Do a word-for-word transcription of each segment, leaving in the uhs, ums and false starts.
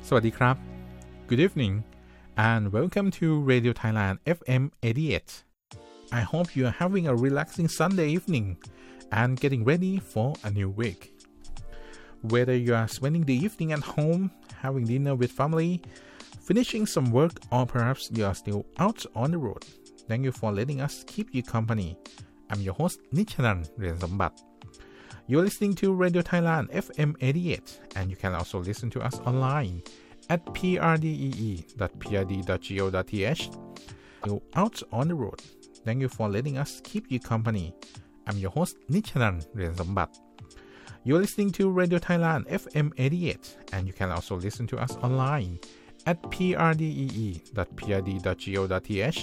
สวัสดีครับ Good evening and welcome to Radio Thailand เอฟ เอ็ม eighty-eight. I hope you are having a relaxing Sunday evening and getting ready for a new week. Whether you are spending the evening at home, having dinner with family, finishing some work, or perhaps you are still out on the road, thank you for letting us keep you company. I'm your host Nichanan Riansombat.You're listening to Radio Thailand เอฟ เอ็ม eighty-eight and you can also listen to us online at p r d e e dot p r d dot go dot t h. You're out on the road. Thank you for letting us keep you company. I'm your host Nichanan Riansombat.You're listening to Radio Thailand เอฟ เอ็ม eighty-eight and you can also listen to us online at p r d e e dot p r d dot go dot t h.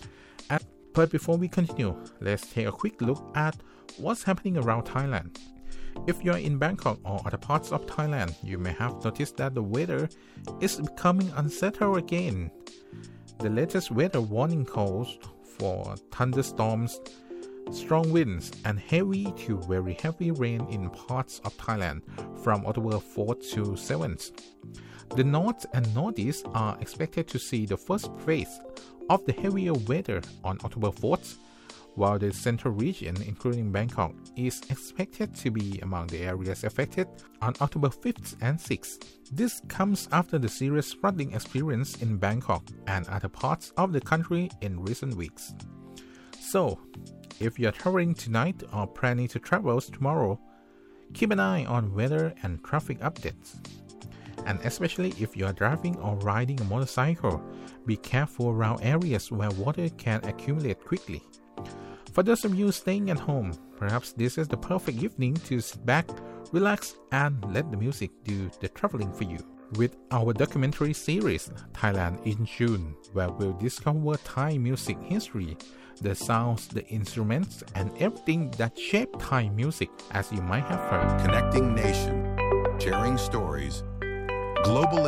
But before we continue, let's take a quick look at what's happening around Thailand.If you're in Bangkok or other parts of Thailand, you may have noticed that the weather is becoming unsettled again. The latest weather warning calls for thunderstorms, strong winds, and heavy to very heavy rain in parts of Thailand from October fourth to seventh. The north and northeast are expected to see the first phase of the heavier weather on October fourth.While the central region, including Bangkok, is expected to be among the areas affected on October fifth and sixth. This comes after the serious flooding experience in Bangkok and other parts of the country in recent weeks. So, if you are traveling tonight or planning to travel tomorrow, keep an eye on weather and traffic updates. And especially if you are driving or riding a motorcycle, be careful around areas where water can accumulate quickly.For those of you staying at home, perhaps this is the perfect evening to sit back, relax, and let the music do the traveling for you. With our documentary series, Thailand in June, where we'll discover Thai music history, the sounds, the instruments, and everything that shaped Thai music, as you might have heard. Connecting nation, sharing stories, global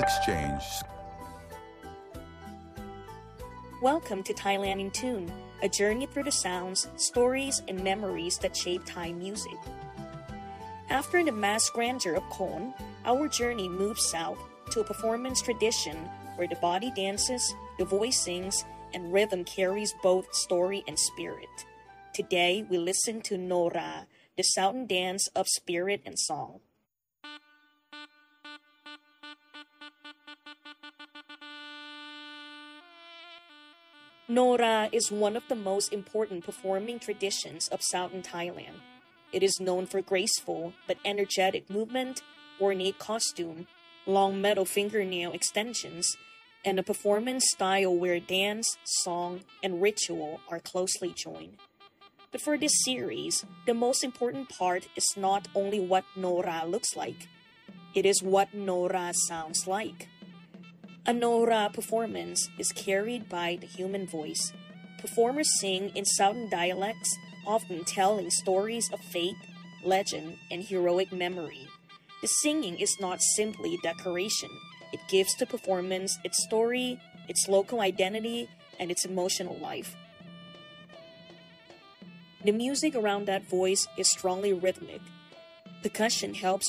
exchange.Welcome to Thailand in Tune, a journey through the sounds, stories, and memories that shape Thai music. After the mass grandeur of Khon, our journey moves south to a performance tradition where the body dances, the voice sings, and rhythm carries both story and spirit. Today, we listen to Nora, the Southern dance of spirit and song.Nora is one of the most important performing traditions of Southern Thailand. It is known for graceful but energetic movement, ornate costume, long metal fingernail extensions, and a performance style where dance, song, and ritual are closely joined. But for this series, the most important part is not only what Nora looks like, it is what Nora sounds like.A Nora performance is carried by the human voice. Performers sing in Southern dialects, often telling stories of faith, legend, and heroic memory. The singing is not simply decoration. It gives the performance its story, its local identity, and its emotional life. The music around that voice is strongly rhythmic. Percussion helps